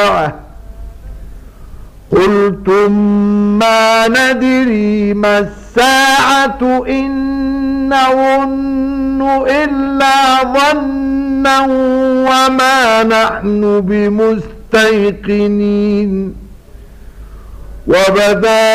قلتم ما ندري ما الساعة إن نظن إلا ظنا وما نحن بمستيقنين. وبدا